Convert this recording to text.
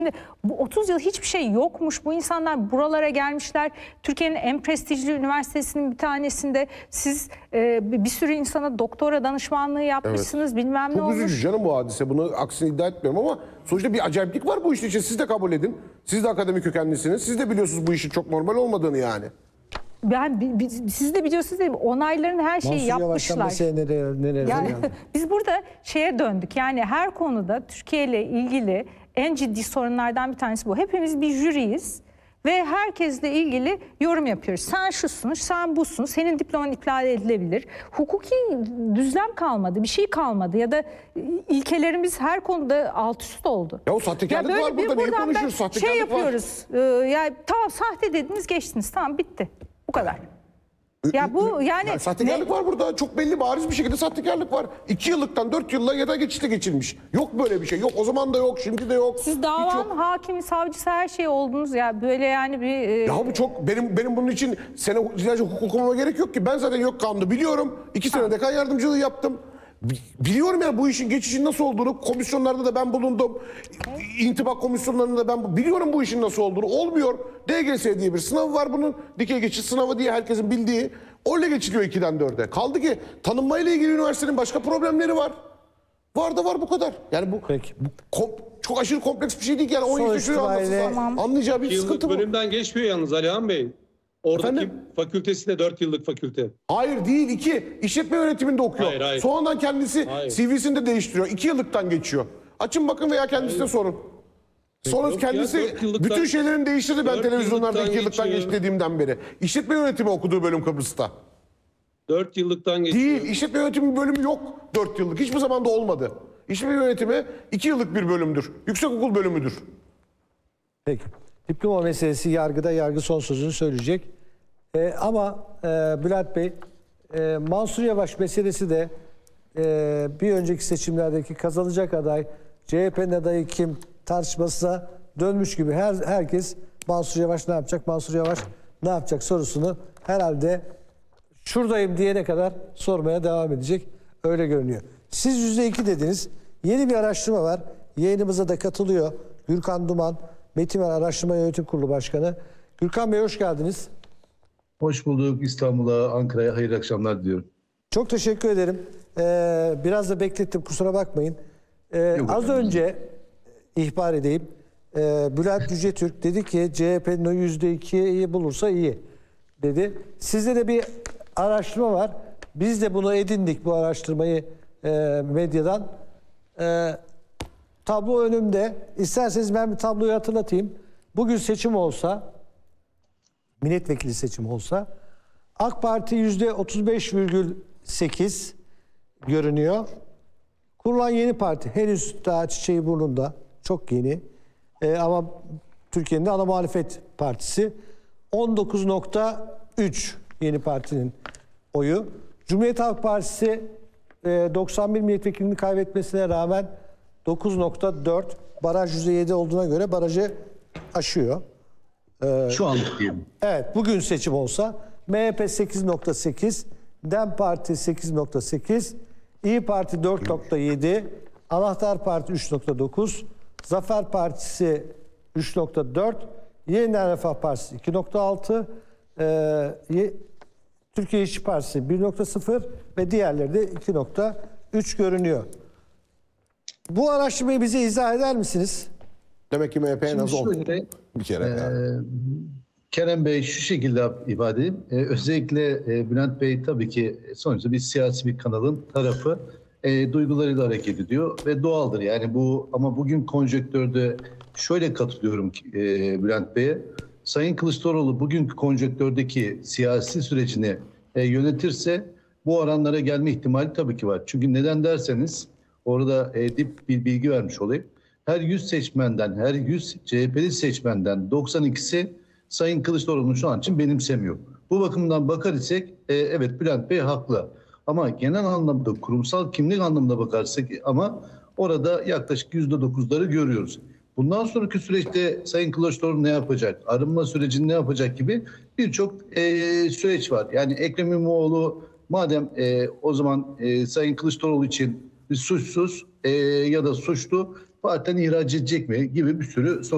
Bu 30 yıl hiçbir şey yokmuş. Bu insanlar buralara gelmişler. Türkiye'nin en prestijli üniversitesinin bir tanesinde siz bir sürü insana doktora danışmanlığı yapmışsınız. Evet. Bilmem ne Çok olmuş. üzücü canım bu hadise. Bunu aksini iddia etmiyorum ama sonuçta bir acayiplik var bu işin için. Siz de kabul edin. Siz de akademik kökenlisiniz. Siz de biliyorsunuz bu işin çok normal olmadığını yani. Siz de biliyorsunuz değil mi? Onayların her şeyi yapmışlar. Yani, biz burada şeye döndük. Yani her konuda Türkiye ile ilgili en ciddi sorunlardan bir tanesi bu. Hepimiz bir jüriyiz ve herkesle ilgili yorum yapıyoruz. Sen şusun, sen busun, senin diploman iptal edilebilir. Hukuki düzlem kalmadı, bir şey kalmadı ya da ilkelerimiz her konuda alt üst oldu. Ya o sahtekarlık var burada. Neyi konuşuyoruz? Sahtekarlık yapıyoruz. Ya tamam, sahte dediniz, geçtiniz. Tamam, bitti. Bu kadar. Ya bu yani sahtekarlık var burada. Çok belli, bariz bir şekilde sahtekarlık var. 2 yıllıktan 4 yılla ya da geçişte geçilmiş. Yok böyle bir şey. Yok o zaman da yok, şimdi de yok. Siz davanın hakimi, savcısı, her şey oldunuz ya. Böyle yani bir... Ya bu çok, benim bunun için senelerce hukuk okumama gerek yok ki. Ben zaten yok kanunu biliyorum. 2 sene dekan yardımcılığı yaptım. Biliyorum ya bu işin geçişin nasıl olduğunu. Komisyonlarda da ben bulundum. İntibak komisyonlarında ben biliyorum bu işin nasıl olduğunu. Olmuyor. DGS diye bir sınav var bunun. Dikey geçiş sınavı diye herkesin bildiği. Öyle geçiliyor 2'den 4'e. Kaldı ki tanınmayla ilgili üniversitenin başka problemleri var. Var da var, bu kadar. Yani bu çok aşırı kompleks bir şey değil yani. 10 yaşında anlayacağı bir sıkıntı bu. Bölümden geçmiyor yalnız Alihan Bey. Oradaki fakültesi de 4 yıllık fakülte. Hayır değil, 2. İşletme yönetiminde okuyor. Hayır. Sonradan kendisi CV'sini de değiştiriyor. 2 yıllıktan geçiyor. Açın bakın veya kendisine sorun. Sonra kendisi bütün şeylerini değiştirdi ben televizyonlarda 2 yıllıktan geçti dediğimden beri. İşletme yönetimi okuduğu bölüm Kıbrıs'ta. 4 yıllıktan geçiyor. Değil, işletme yönetimi bölümü yok 4 yıllık. Hiçbir zaman da olmadı. İşletme yönetimi 2 yıllık bir bölümdür. Yüksekokul bölümüdür. Peki. Diploma meselesi yargıda, yargı son sözünü söyleyecek. Ama Bülent Bey, Mansur Yavaş meselesi de bir önceki seçimlerdeki kazanacak aday, CHP'nin adayı kim tartışmasına dönmüş gibi herkes Mansur Yavaş ne yapacak, Mansur Yavaş ne yapacak sorusunu herhalde şuradayım diyene kadar sormaya devam edecek. Öyle görünüyor. Siz %2 dediniz. Yeni bir araştırma var. Yayınımıza da katılıyor. Gürkan Duman, Metinver Araştırma Yönetim Kurulu Başkanı. Gürkan Bey hoş geldiniz. Hoş bulduk. İstanbul'a, Ankara'ya hayırlı akşamlar diliyorum. Çok teşekkür ederim. Biraz da beklettim, kusura bakmayın. Az önce ihbar edeyim. Bülent Yücetürk dedi ki CHP'nin o %2'yi bulursa iyi dedi. Sizde de bir araştırma var. Biz de bunu edindik, bu araştırmayı medyadan. Tablo önümde. İsterseniz ben bir tabloyu hatırlatayım. Bugün seçim olsa, milletvekili seçimi olsa, AK Parti %35,8 görünüyor. Kurulan yeni parti henüz daha çiçeği burnunda, çok yeni. Ama Türkiye'nin de ana muhalefet partisi 19,3 yeni partinin oyu. Cumhuriyet Halk Partisi 91 milletvekilini kaybetmesine rağmen 9,4, baraj %7 olduğuna göre barajı aşıyor. Şu anlık diyelim. Evet, bugün seçim olsa MHP 8,8, DEM Parti 8,8, İYİ Parti 4,7, Anahtar Parti 3,9, Zafer Partisi 3,4, Yeniden Refah Partisi 2,6, Türkiye İşçi Partisi 1,0 ve diğerleri de 2,3 görünüyor. Bu araştırmayı bize izah eder misiniz? Demek ki MHP en az 10. Bir kere. Kerem Bey şu şekilde ifade edeyim. Özellikle Bülent Bey tabii ki sonuçta bir siyasi bir kanalın tarafı, duygularıyla hareket ediyor ve doğaldır. Yani bu, ama bugün konjonktörde şöyle katılıyorum ki, Bülent Bey'e. Sayın Kılıçdaroğlu bugünkü konjonktördeki siyasi sürecini yönetirse bu oranlara gelme ihtimali tabii ki var. Çünkü neden derseniz orada dip bir bilgi vermiş olayım. Her 100 seçmenden, her 100 CHP'li seçmenden 92'si Sayın Kılıçdaroğlu'nu şu an için benimsemiyor. Bu bakımdan bakar isek evet Bülent Bey haklı. Ama genel anlamda, kurumsal kimlik anlamında bakarsak ama orada yaklaşık %9'ları görüyoruz. Bundan sonraki süreçte Sayın Kılıçdaroğlu ne yapacak, arınma sürecini ne yapacak gibi birçok süreç var. Yani Ekrem İmamoğlu madem o zaman Sayın Kılıçdaroğlu için suçsuz ya da suçlu partiden ihraç edecek mi gibi bir sürü soru.